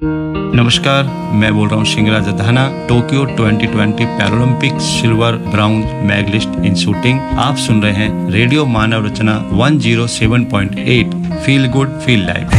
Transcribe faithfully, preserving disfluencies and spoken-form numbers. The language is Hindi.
नमस्कार, मैं बोल रहा हूँ शिंगराज धाना। Tokyo twenty twenty Paralympic silver brown medallist इन शूटिंग। आप सुन रहे हैं रेडियो मानव रचना one zero seven point eight. Feel good feel live.